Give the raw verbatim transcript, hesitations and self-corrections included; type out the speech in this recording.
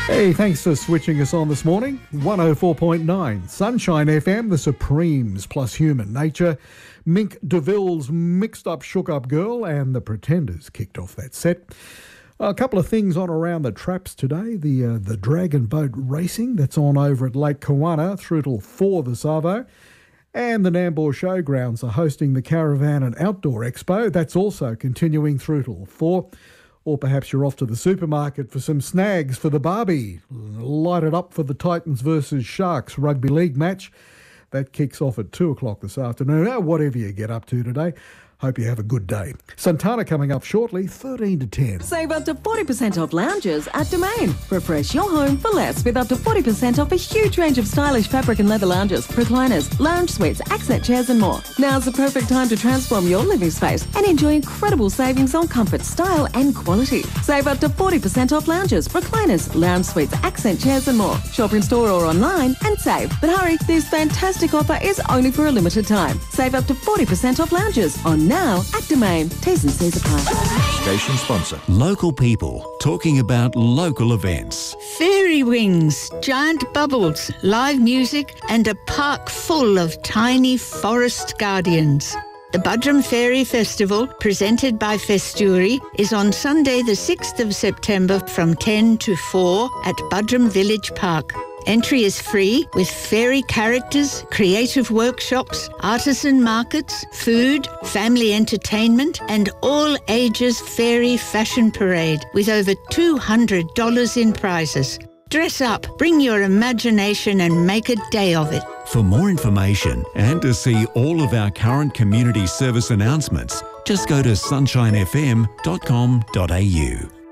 Hey, thanks for switching us on this morning. one oh four point nine Sunshine F M, The Supremes plus Human Nature. Mink DeVille's Mixed Up Shook Up Girl and The Pretenders kicked off that set. A couple of things on around the traps today. The uh, the Dragon Boat Racing that's on over at Lake Kawana through till four this arvo. And the Nambour Showgrounds are hosting the Caravan and Outdoor Expo. That's also continuing through till four. Or perhaps you're off to the supermarket for some snags for the Barbie. Light it up for the Titans versus Sharks rugby league match. That kicks off at two o'clock this afternoon. Now, whatever you get up to today, hope you have a good day. Santana coming up shortly, thirteen to ten. Save up to forty percent off lounges at Domain. Refresh your home for less with up to forty percent off a huge range of stylish fabric and leather lounges, recliners, lounge suites, accent chairs and more. Now's the perfect time to transform your living space and enjoy incredible savings on comfort, style and quality. Save up to forty percent off lounges, recliners, lounge suites, accent chairs and more. Shop in store or online and save. But hurry, this fantastic offer is only for a limited time. Save up to forty percent off lounges on now at Domain. T's and C's apply. Station sponsor. Local people talking about local events. Fairy wings, giant bubbles, live music and a park full of tiny forest guardians. The Budrum Fairy Festival, presented by Festuri, is on Sunday the sixth of September from ten to four at Budrum Village Park. Entry is free with fairy characters, creative workshops, artisan markets, food, family entertainment and all ages fairy fashion parade with over two hundred dollars in prizes. Dress up, bring your imagination and make a day of it. For more information and to see all of our current community service announcements, just go to sunshine f m dot com dot a u.